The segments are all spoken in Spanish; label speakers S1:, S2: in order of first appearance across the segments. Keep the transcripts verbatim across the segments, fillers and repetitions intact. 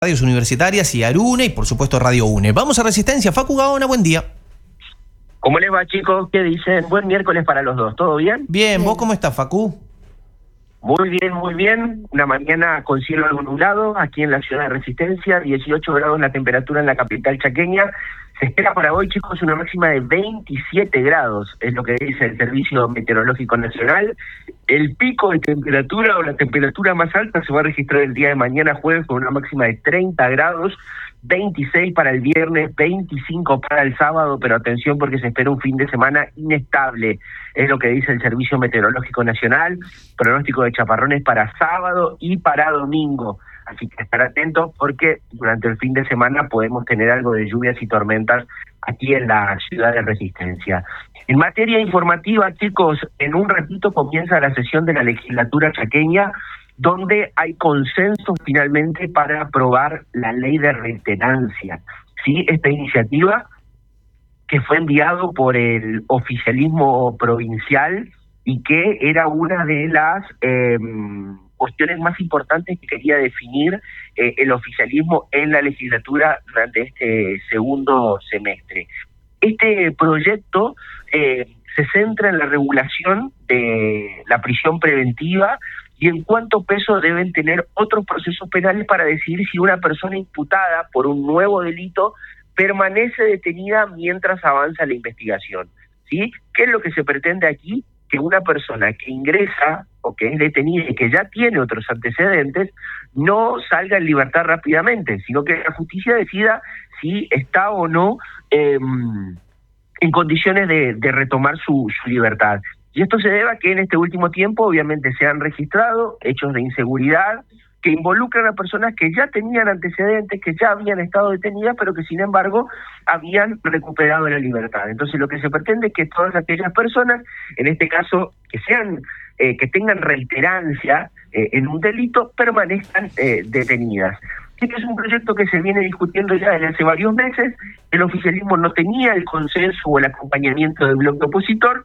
S1: Radios universitarias y Arune y por supuesto Radio UNE. Vamos a Resistencia. Facu Gaona, buen día.
S2: ¿Cómo les va, chicos? ¿Qué dicen? Buen miércoles para los dos. ¿Todo bien?
S1: Bien, ¿vos cómo estás, Facu?
S2: Muy bien, muy bien. Una mañana con cielo algo nublado aquí en la ciudad de Resistencia, dieciocho grados la temperatura en la capital chaqueña. Se espera para hoy, chicos, una máxima de veintisiete grados, es lo que dice el Servicio Meteorológico Nacional. El pico de temperatura o la temperatura más alta se va a registrar el día de mañana jueves con una máxima de treinta grados, veintiséis para el viernes, veinticinco para el sábado, pero atención porque se espera un fin de semana inestable, es lo que dice el Servicio Meteorológico Nacional, pronóstico de chaparrones para sábado y para domingo, así que estar atentos porque durante el fin de semana podemos tener algo de lluvias y tormentas aquí en la ciudad de Resistencia. En materia informativa, chicos, en un ratito comienza la sesión de la legislatura chaqueña, donde hay consenso finalmente para aprobar la ley de reiterancia. ¿Sí? Esta iniciativa que fue enviado por el oficialismo provincial y que era una de las eh, cuestiones más importantes que quería definir eh, el oficialismo en la legislatura durante este segundo semestre. Este proyecto eh, se centra en la regulación de la prisión preventiva y en cuánto peso deben tener otros procesos penales para decidir si una persona imputada por un nuevo delito permanece detenida mientras avanza la investigación. ¿Sí? ¿Qué es lo que se pretende aquí? Que una persona que ingresa o que es detenida y que ya tiene otros antecedentes no salga en libertad rápidamente, sino que la justicia decida si está o no eh, en condiciones de, de retomar su, su libertad. Y esto se debe a que en este último tiempo obviamente se han registrado hechos de inseguridad que involucran a personas que ya tenían antecedentes, que ya habían estado detenidas, pero que sin embargo habían recuperado la libertad. Entonces lo que se pretende es que todas aquellas personas, en este caso, que sean, eh, que tengan reiterancia eh, en un delito, permanezcan eh, detenidas. Este es un proyecto que se viene discutiendo ya desde hace varios meses. El oficialismo no tenía el consenso o el acompañamiento del bloque opositor,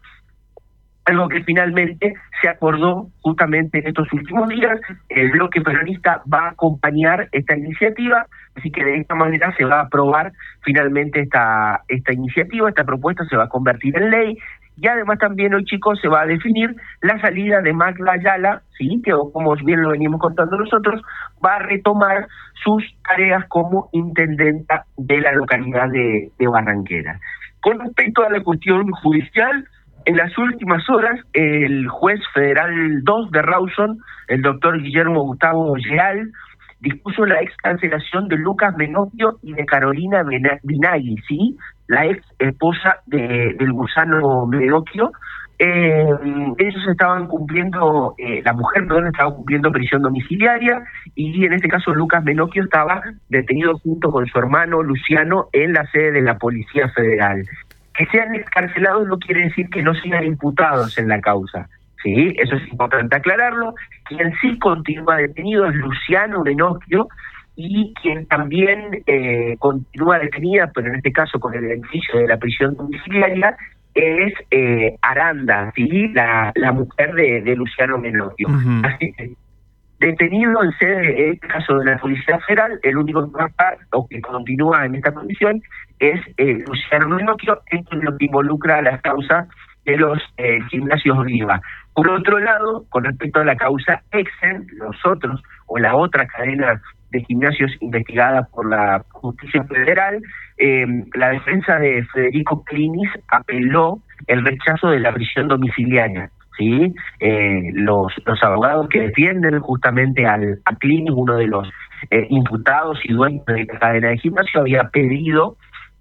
S2: algo que finalmente se acordó justamente en estos últimos días. El bloque peronista va a acompañar esta iniciativa, así que de esta manera se va a aprobar finalmente esta, esta iniciativa, esta propuesta se va a convertir en ley, y además también hoy, chicos, se va a definir la salida de Magda Ayala, ¿sí? Que como bien lo venimos contando nosotros, va a retomar sus tareas como intendenta de la localidad de, de Barranquera. Con respecto a la cuestión judicial, en las últimas horas, el juez federal dos de Rawson, el doctor Guillermo Gustavo Leal, dispuso la excancelación de Lucas Menocchio y de Carolina Binaghi, ¿sí? La ex esposa de, del gusano Menocchio. Eh, ellos estaban cumpliendo, eh, la mujer, perdón, estaba cumpliendo prisión domiciliaria y en este caso Lucas Menocchio estaba detenido junto con su hermano Luciano en la sede de la Policía Federal. Que sean excarcelados no quiere decir que no sean imputados en la causa, ¿sí? Eso es importante aclararlo. Quien sí continúa detenido es Luciano Menocchio, y quien también eh, continúa detenida, pero en este caso con el beneficio de la prisión domiciliaria, es eh, Aranda, ¿sí? La, la mujer de, de Luciano Menocchio. Uh-huh. Así que, detenido en sede, en este caso de la Policía Federal, el único que va a estar, o que continúa en esta condición es eh, Luciano Menocchio, esto es lo que involucra a las causas de los eh, gimnasios Viva. Por otro lado, con respecto a la causa Exen, los otros, o la otra cadena de gimnasios investigada por la Justicia Federal, eh, la defensa de Federico Klinis apeló el rechazo de la prisión domiciliaria. Sí, eh, los los abogados que defienden justamente al a Klinis, uno de los eh, imputados y dueños de esta cadena de gimnasio, había pedido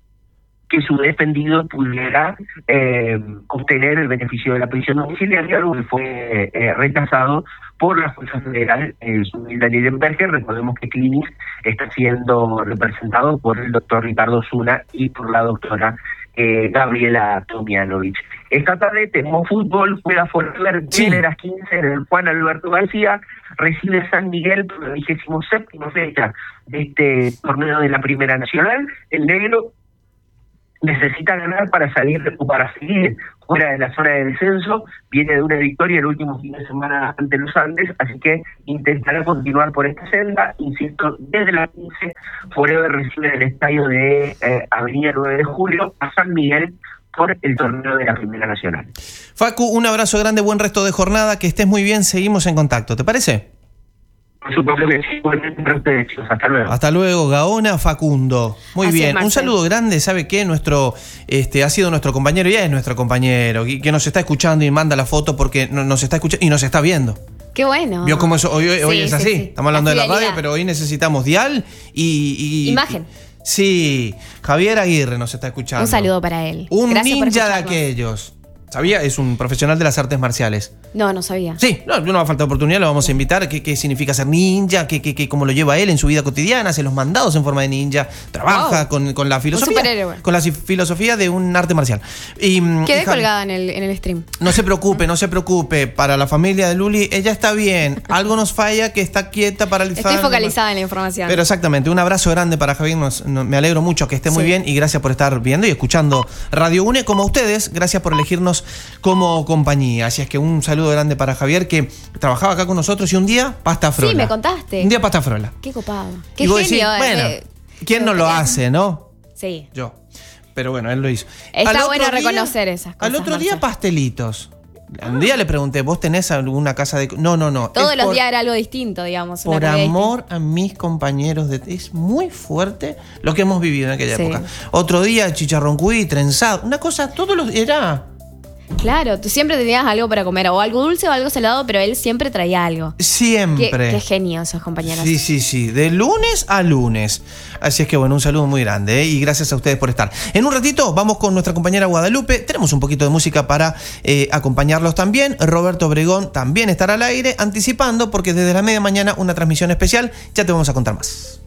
S2: que su defendido pudiera eh, obtener el beneficio de la prisión domiciliaria, algo que fue eh, rechazado por la Fuerza Federal en su Daniel Berger. Recordemos que Klinis está siendo representado por el doctor Ricardo Zuna y por la doctora Eh, Gabriela Tomianovich. Esta tarde tenemos fútbol, juega Forever, sí. Viene a las quince en el Juan Alberto García, recibe San Miguel por la vigésimo séptima fecha de este torneo de la Primera Nacional. El negro necesita ganar para salir o para seguir fuera de la zona de descenso. Viene de una victoria el último fin de semana ante los Andes, así que intentará continuar por esta senda. Insisto, desde las quince, Forever recibe el estadio de eh, Avenida nueve de Julio a San Miguel por el torneo de la Primera Nacional.
S1: Facu, un abrazo grande, buen resto de jornada, que estés muy bien, seguimos en contacto, ¿te parece?
S2: Por supuesto que sí, buen resto de chicos, hasta luego.
S1: Hasta luego, Gaona Facundo. Muy
S3: Así
S1: bien,
S3: es,
S1: un saludo grande, ¿sabe qué? Nuestro, este, ha sido nuestro compañero, ya es nuestro compañero, que, que nos está escuchando y manda la foto porque no, nos está escuchando y nos está viendo.
S3: Qué bueno.
S1: ¿Vio cómo eso? Hoy, hoy, hoy
S3: Sí,
S1: es
S3: sí,
S1: así,
S3: sí.
S1: estamos hablando
S3: La
S1: de la radio,
S3: fidelidad.
S1: pero hoy necesitamos dial y... y
S3: Imagen.
S1: Sí, Javier Aguirre nos está escuchando.
S3: Un saludo para él.
S1: Un
S3: Gracias por
S1: ninja de
S3: escucharnos.
S1: aquellos. ¿Sabía? Es un profesional de las artes marciales.
S3: No, no sabía.
S1: Sí, no, no va a faltar oportunidad, lo vamos a invitar. ¿Qué, qué significa ser ninja? ¿Qué, qué, qué, ¿Cómo lo lleva él en su vida cotidiana? Hace los mandados en forma de ninja. Trabaja
S3: Wow.
S1: con, con la filosofía.
S3: superhéroe.
S1: Con la si- filosofía de un arte marcial. Y,
S3: Quedé
S1: y Javi,
S3: colgada en el, en el stream.
S1: no se preocupe, no se preocupe. Para la familia de Luli, ella está bien. Algo nos falla, que está quieta, paralizada.
S3: Estoy focalizada en la información.
S1: Pero exactamente, un abrazo grande para Javier. Nos- nos- me alegro mucho que esté muy
S3: Sí.
S1: bien y gracias por estar viendo y escuchando Radio UNE. Como ustedes, gracias por elegirnos como compañía. Así es que un saludo grande para Javier, que trabajaba acá con nosotros y un día pasta frola.
S3: Sí, me contaste.
S1: Un día pasta frola.
S3: Qué copado. Qué
S1: y vos
S3: genio.
S1: decís, bueno,
S3: eh,
S1: ¿quién
S3: me
S1: no lo
S3: gustaría-
S1: hace, no?
S3: Sí.
S1: Yo. Pero bueno, él lo hizo.
S3: Está
S1: Al otro
S3: bueno
S1: día-
S3: reconocer esas cosas,
S1: Al otro día,
S3: Marce.
S1: pastelitos. Un día le pregunté, ¿vos tenés alguna casa de...? No, no, no.
S3: Todos
S1: Es
S3: los
S1: por-
S3: días era algo distinto, digamos. una
S1: Por
S3: comida
S1: amor a mis compañeros de... Es muy fuerte lo que hemos vivido en aquella
S3: Sí.
S1: época. Otro día, chicharrón cuy, trenzado. Una cosa, todos los... Era...
S3: distinta. Claro, tú siempre tenías algo para comer, o algo dulce o algo salado, pero él siempre traía algo. Qué,
S1: Siempre.
S3: qué genio esos compañeros.
S1: Sí, sí, sí. De lunes a lunes. Así es que bueno, un saludo muy grande, ¿eh? Y gracias a ustedes por estar. En un ratito vamos con nuestra compañera Guadalupe. Tenemos un poquito de música para eh, acompañarlos también. Roberto Obregón también estará al aire, anticipando, porque desde la media mañana una transmisión especial. Ya te vamos a contar más.